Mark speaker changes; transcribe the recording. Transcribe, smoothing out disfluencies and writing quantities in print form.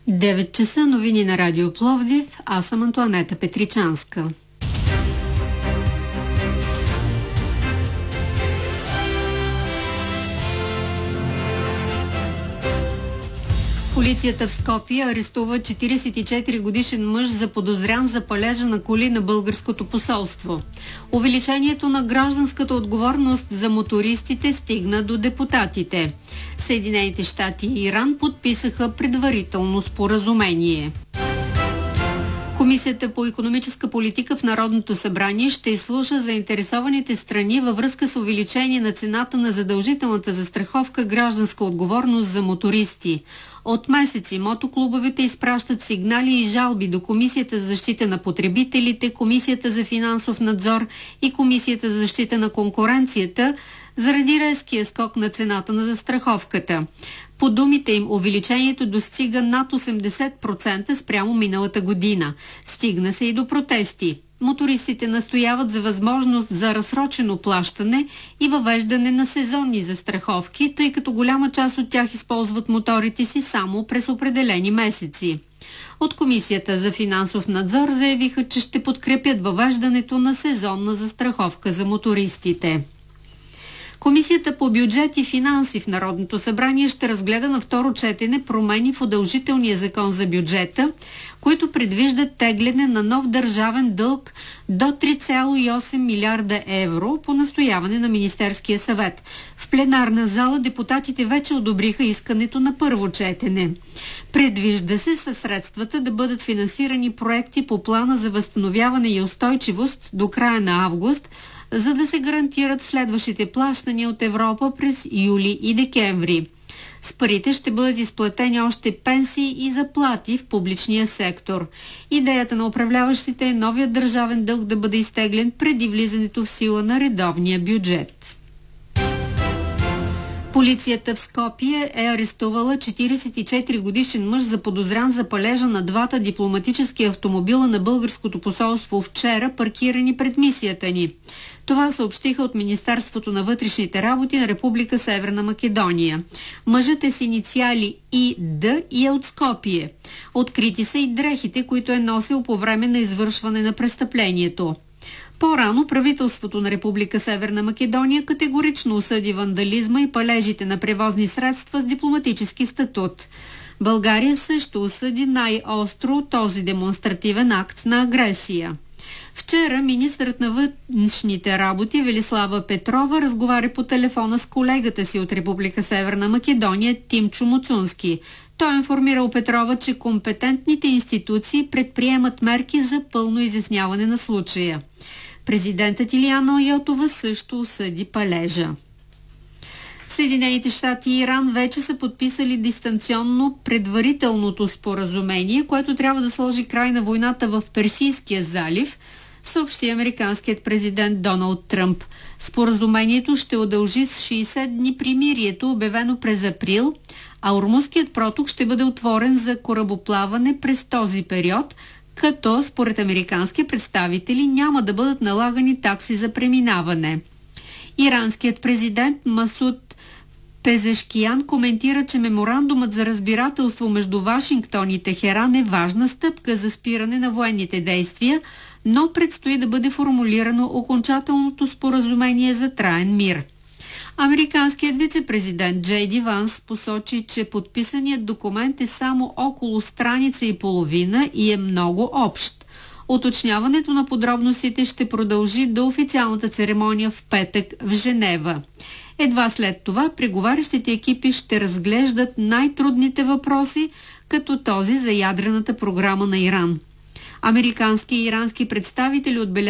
Speaker 1: 9 часа, новини на Радио Пловдив. Аз съм Антоанета Петричанска. Полицията в Скопие арестува 44-годишен мъж, заподозрян за палежа на коли на българското посолство. Увеличението на гражданската отговорност за мотористите стигна до депутатите. Съединените щати и Иран подписаха предварително споразумение. Комисията по икономическа политика в Народното събрание ще изслуша заинтересованите страни във връзка с увеличение на цената на задължителната застраховка гражданска отговорност за мотористи. От месеци мотоклубовете изпращат сигнали и жалби до Комисията за защита на потребителите, Комисията за финансов надзор и Комисията за защита на конкуренцията заради резкия скок на цената на застраховката. По думите им, увеличението достига над 80% спрямо миналата година. Стигна се и до протести. Мотористите настояват за възможност за разсрочено плащане и въвеждане на сезонни застраховки, тъй като голяма част от тях използват моторите си само през определени месеци. От Комисията за финансов надзор заявиха, че ще подкрепят въвеждането на сезонна застраховка за мотористите. Комисията по бюджет и финанси в Народното събрание ще разгледа на второ четене промени в удължителния закон за бюджета, които предвиждат тегляне на нов държавен дълг до 3,8 милиарда евро по настояване на Министерския съвет. В пленарна зала депутатите вече одобриха искането на първо четене. Предвижда се със средствата да бъдат финансирани проекти по плана за възстановяване и устойчивост до края на август, за да се гарантират следващите плащания от Европа през юли и декември. С парите ще бъдат изплатени още пенсии и заплати в публичния сектор. Идеята на управляващите е новият държавен дълг да бъде изтеглен преди влизането в сила на редовния бюджет. Полицията в Скопие е арестувала 44-годишен мъж, заподозрян за палежа на двата дипломатически автомобила на българското посолство вчера, паркирани пред мисията ни. Това съобщиха от Министерството на вътрешните работи на Република Северна Македония. Мъжът е с инициали ИД и е от Скопие. Открити са и дрехите, които е носил по време на извършване на престъплението. По-рано правителството на Република Северна Македония категорично осъди вандализма и палежите на превозни средства с дипломатически статут. България също осъди най-остро този демонстративен акт на агресия. Вчера министърът на външните работи Велислава Петрова разговаря по телефона с колегата си от Република Северна Македония Тимчо Муцунски. Той информирал Петрова, че компетентните институции предприемат мерки за пълно изясняване на случая. Президентът Илияна Йотова също осъди палежа. Съединените щати и Иран вече са подписали дистанционно предварителното споразумение, което трябва да сложи край на войната в Персийския залив, съобщи американският президент Доналд Тръмп. Споразумението ще удължи с 60 дни примирието, обявено през април, а Ормузският проток ще бъде отворен за корабоплаване през този период, като според американски представители няма да бъдат налагани такси за преминаване. Иранският президент Масуд Пезешкиян коментира, че меморандумът за разбирателство между Вашингтон и Техеран е важна стъпка за спиране на военните действия, но предстои да бъде формулирано окончателното споразумение за траен мир. Американският вице-президент Джей Ди Ванс посочи, че подписаният документ е само около страница и половина и е много общ. Уточняването на подробностите ще продължи до официалната церемония в петък в Женева. Едва след това преговарящите екипи ще разглеждат най-трудните въпроси, като този за ядрената програма на Иран. Американски и ирански представители отбелязаха,